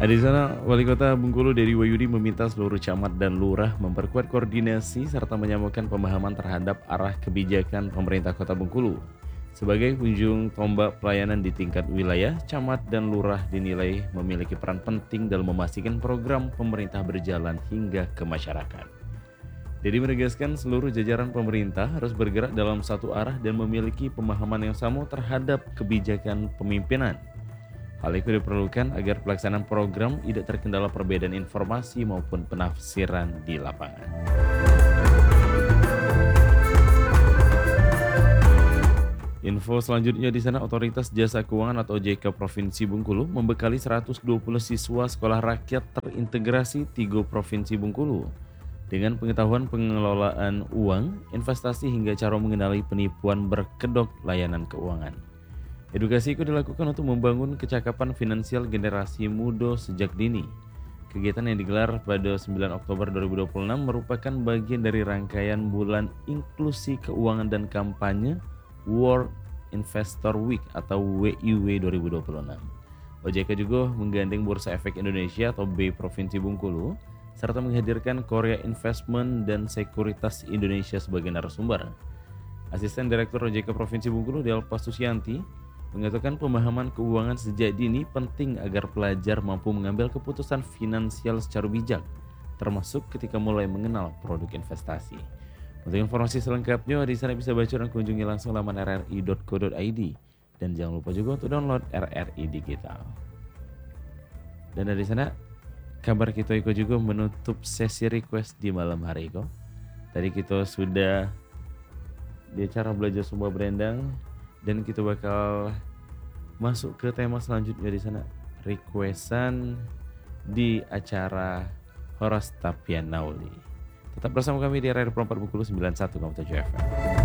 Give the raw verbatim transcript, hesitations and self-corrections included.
Nah, di sana Wali Kota Bengkulu Dedi Wahyudi meminta seluruh camat dan lurah memperkuat koordinasi serta menyamakan pemahaman terhadap arah kebijakan pemerintah Kota Bengkulu. Sebagai ujung tombak pelayanan di tingkat wilayah, camat dan lurah dinilai memiliki peran penting dalam memastikan program pemerintah berjalan hingga ke masyarakat. Dedi menegaskan seluruh jajaran pemerintah harus bergerak dalam satu arah dan memiliki pemahaman yang sama terhadap kebijakan pemimpinan. Hal itu diperlukan agar pelaksanaan program tidak terkendala perbedaan informasi maupun penafsiran di lapangan. Info selanjutnya di sana, Otoritas Jasa Keuangan atau O J K Provinsi Bengkulu membekali seratus dua puluh siswa sekolah rakyat terintegrasi tiga Provinsi Bengkulu dengan pengetahuan pengelolaan uang, investasi hingga cara mengenali penipuan berkedok layanan keuangan. Edukasi itu dilakukan untuk membangun kecakapan finansial generasi muda sejak dini. Kegiatan yang digelar pada sembilan Oktober dua ribu dua puluh enam merupakan bagian dari rangkaian Bulan Inklusi Keuangan dan Kampanye World Investor Week atau W I W dua ribu dua puluh enam. O J K juga menggandeng Bursa Efek Indonesia atau B Provinsi Bengkulu serta menghadirkan Korea Investment dan Sekuritas Indonesia sebagai narasumber. Asisten Direktur O J K Provinsi Bengkulu Delpa Susianti mengatakan pemahaman keuangan sejak dini penting agar pelajar mampu mengambil keputusan finansial secara bijak, termasuk ketika mulai mengenal produk investasi. Untuk informasi selengkapnya di sana bisa baca dan kunjungi langsung laman r r i dot co dot i d dan jangan lupa juga untuk download R R I Digital. Dan dari sana kabar kita Iko juga menutup sesi request di malam hari Iko. Tadi kita sudah di acara belajar Sumba Berendang dan kita bakal masuk ke tema selanjutnya di sana, requestan di acara Horas Tapian Nauli. Tetap bersama kami di R R I Perempat Bengkulu sembilan puluh satu koma tujuh F M.